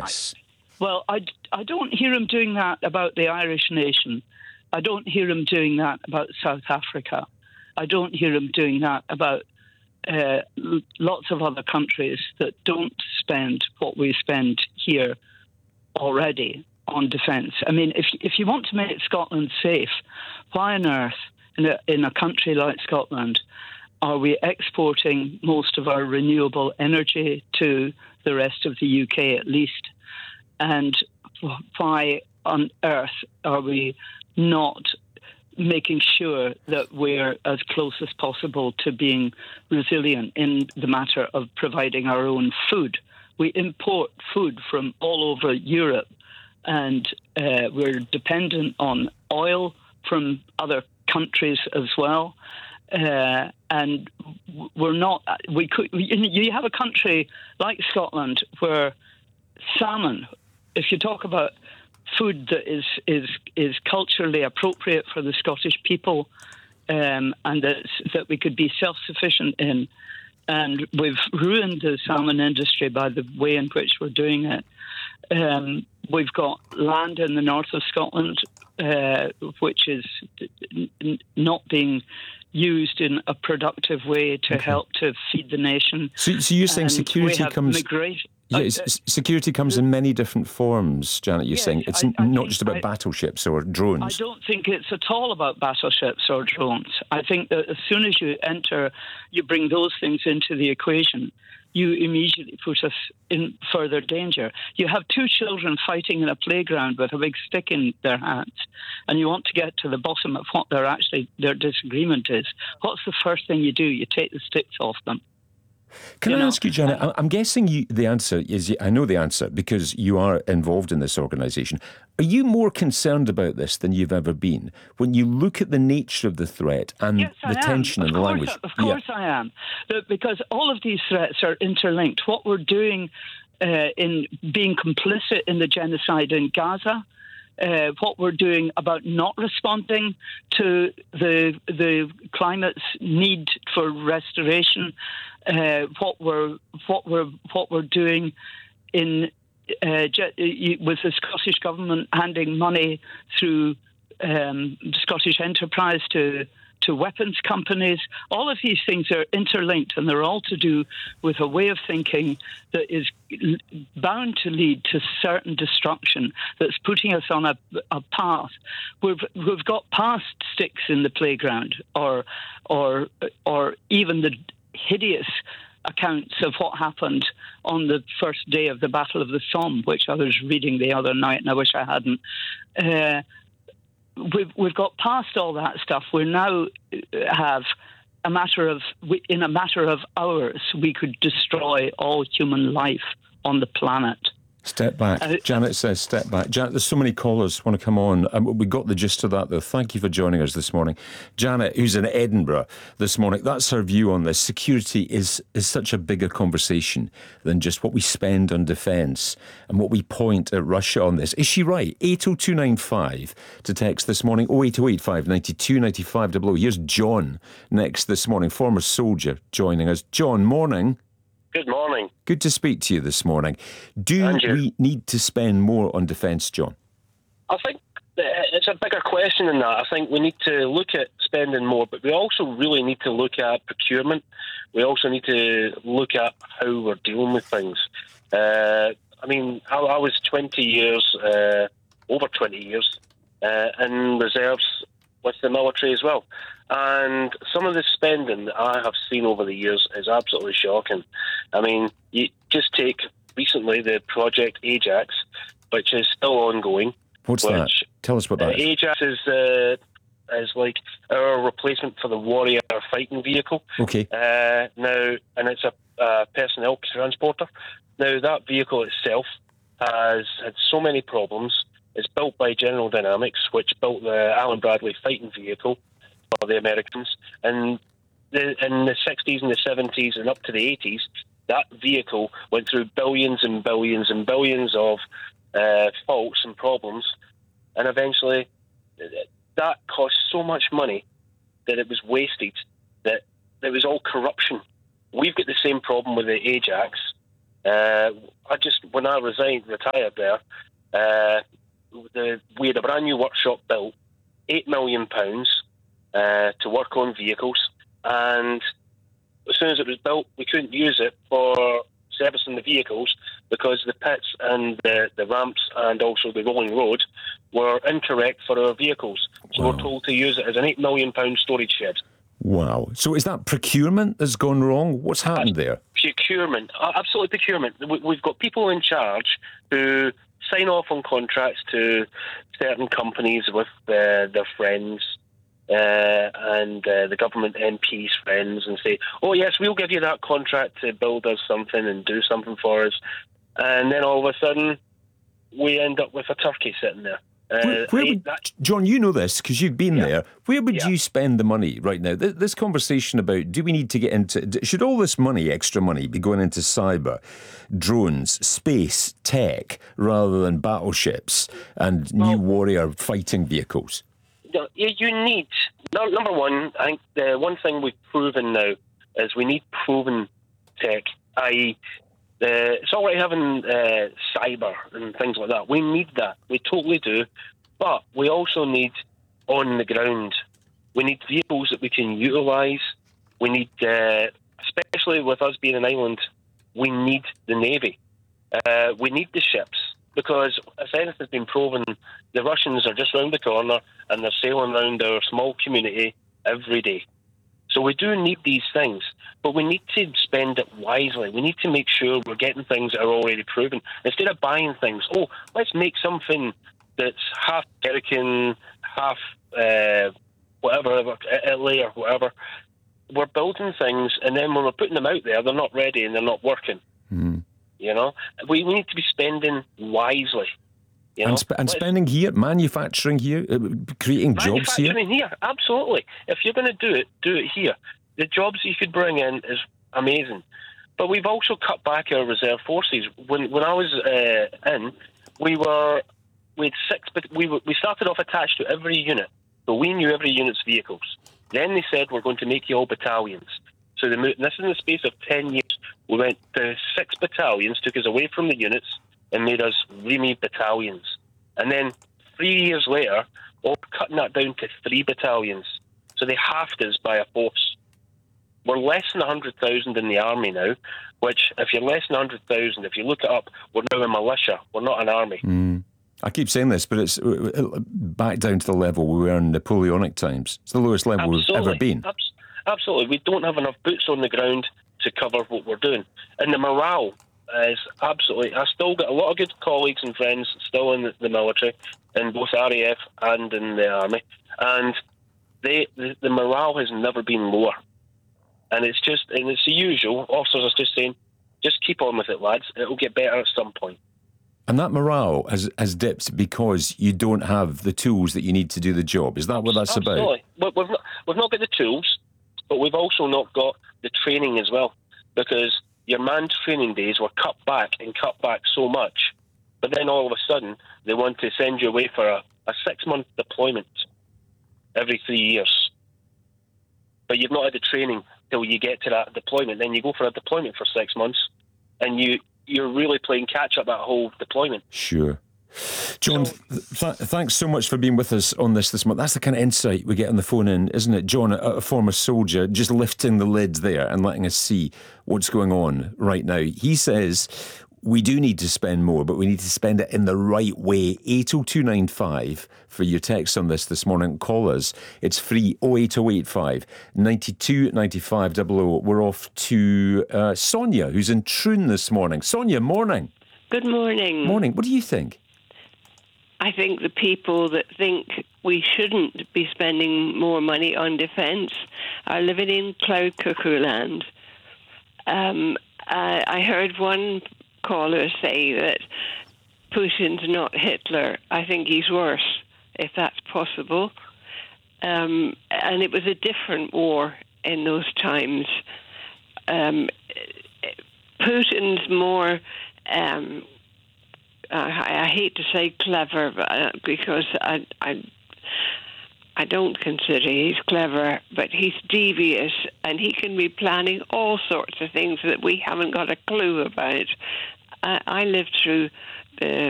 this? I don't hear him doing that about the Irish nation. I don't hear him doing that about South Africa. I don't hear him doing that about lots of other countries that don't spend what we spend here already on defence. I mean, if you want to make Scotland safe, why on earth, in a country like Scotland, are we exporting most of our renewable energy to the rest of the UK at least? And why on earth are we not making sure that we're as close as possible to being resilient in the matter of providing our own food? We import food from all over Europe, and we're dependent on oil from other countries as well. And we're not. You have a country like Scotland where salmon, if you talk about food that is culturally appropriate for the Scottish people, and that we could be self-sufficient in, and we've ruined the salmon industry by the way in which we're doing it. We've got land in the north of Scotland, which is not being used in a productive way to help to feed the nation. So you're saying security comes... security comes in many different forms, Janet. You're saying it's not just about battleships or drones. I don't think it's at all about battleships or drones. I think that as soon as you bring those things into the equation, you immediately put us in further danger. You have two children fighting in a playground with a big stick in their hands, and you want to get to the bottom of what their disagreement is. What's the first thing you do? You take the sticks off them. Can I ask you, Janet, I'm guessing the answer is, I know the answer because you are involved in this organisation. Are you more concerned about this than you've ever been? When you look at the nature of the threat and the tension and the language? Of course I am. Because all of these threats are interlinked. What we're doing in being complicit in the genocide in Gaza, what we're doing about not responding to the climate's need for restoration, what we're doing in with the Scottish government handing money through Scottish Enterprise to weapons companies. All of these things are interlinked, and they're all to do with a way of thinking that is bound to lead to certain destruction, that's putting us on a path. We've got past sticks in the playground, or even the hideous accounts of what happened on the first day of the Battle of the Somme, which I was reading the other night, and I wish I hadn't. We've got past all that stuff. We now have in a matter of hours, we could destroy all human life on the planet. Step back. Janet says step back. Janet, there's so many callers want to come on. We got the gist of that, though. Thank you for joining us this morning. Janet, who's in Edinburgh this morning, that's her view on this. Security is such a bigger conversation than just what we spend on defence and what we point at Russia on this. Is she right? 80295 to text this morning, 08085 592 9500. Here's John next this morning, former soldier joining us. John, morning. Good morning. Good to speak to you this morning. Do we need to spend more on defence, John? I think it's a bigger question than that. I think we need to look at spending more, but we also really need to look at procurement. We also need to look at how we're dealing with things. I was 20 years, over 20 years, in reserves with the military as well. And some of the spending that I have seen over the years is absolutely shocking. I mean, you just take recently the Project Ajax, which is still ongoing. What's that? Tell us what that is. Ajax is like our replacement for the Warrior fighting vehicle. Okay. Now, and it's a personnel transporter. Now, that vehicle itself has had so many problems. It's built by General Dynamics, which built the Alan Bradley fighting vehicle for the Americans. And in the 60s and the 70s and up to the 80s, that vehicle went through billions and billions and billions of faults and problems. And eventually, that cost so much money that it was wasted, that there was all corruption. We've got the same problem with the Ajax, When I retired there, we had a brand new workshop built, £8 million to work on vehicles, and as soon as it was built, we couldn't use it for servicing the vehicles because the pits and the ramps and also the rolling road were incorrect for our vehicles. So we're told to use it as an £8 million storage shed. Wow. So is that procurement that's gone wrong? What's happened there? Procurement. Absolutely procurement. We've got people in charge who sign off on contracts to certain companies with their friends and the government MPs' friends and say, oh, yes, we'll give you that contract to build us something and do something for us. And then all of a sudden, we end up with a turkey sitting there. John, you know this because you've been there. Where would you spend the money right now? This conversation about do we need to get into... Should all this money, extra money, be going into cyber, drones, space, tech, rather than battleships and new warrior fighting vehicles? You need... Number one, I think the one thing we've proven now is we need proven tech, i.e., it's all right having cyber and things like that. We need that. We totally do. But we also need on the ground. We need vehicles that we can utilise. We need, especially with us being an island, we need the Navy. We need the ships. Because, as anything's been proven, the Russians are just round the corner and they're sailing around our small community every day. So we do need these things, but we need to spend it wisely. We need to make sure we're getting things that are already proven. Instead of buying things, let's make something that's half American, half whatever, Italy or whatever. We're building things, and then when we're putting them out there, they're not ready and they're not working. Mm. You know, we need to be spending wisely. You know? And spending here, manufacturing here, creating jobs here? Manufacturing here, absolutely. If you're going to do it here. The jobs you could bring in is amazing. But we've also cut back our reserve forces. When I was in, we had six, but we started off attached to every unit. So we knew every unit's vehicles. Then they said, we're going to make you all battalions. So they moved, this is in the space of 10 years. We went to 6 battalions, took us away from the units, and made us remade battalions. And then 3 years later, we're cutting that down to 3 battalions. So they halved us by a force. We're less than 100,000 in the army now, which, if you're less than 100,000, if you look it up, we're now a militia. We're not an army. Mm. I keep saying this, but it's back down to the level we were in Napoleonic times. It's the lowest level we've ever been. Absolutely. We don't have enough boots on the ground to cover what we're doing. And the morale is absolutely... I've still got a lot of good colleagues and friends still in the military, in both RAF and in the army. And the morale has never been lower. And it's the usual. Officers are just saying, just keep on with it, lads. It'll get better at some point. And that morale has dipped because you don't have the tools that you need to do the job. Is that what that's about? We've not got the tools, but we've also not got the training as well. Because your manned training days were cut back so much. But then all of a sudden, they want to send you away for a 6-month deployment every 3 years. But you've not had the training till you get to that deployment. Then you go for a deployment for 6 months, and you're really playing catch-up that whole deployment. Sure. John, thanks so much for being with us on this month. That's the kind of insight we get on the phone in, isn't it? John, a former soldier, just lifting the lid there and letting us see what's going on right now. He says we do need to spend more, but we need to spend it in the right way. 80295 for your text on this morning. Call us. It's free. 08085 92 95 00. We're off to Sonia, who's in Troon this morning. Sonia, morning. Good morning. Morning. What do you think? I think the people that think we shouldn't be spending more money on defence are living in cloud cuckoo land. I heard one caller say that Putin's not Hitler. I think he's worse, if that's possible. And it was a different war in those times. Putin's more... I hate to say clever, because I don't consider he's clever, but he's devious, and he can be planning all sorts of things that we haven't got a clue about. I lived through the